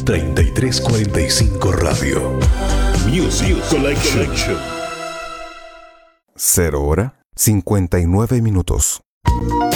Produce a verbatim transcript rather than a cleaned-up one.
treinta y tres cuarenta y cinco Radio. Music Collection. Cero hora, cincuenta y nueve minutos.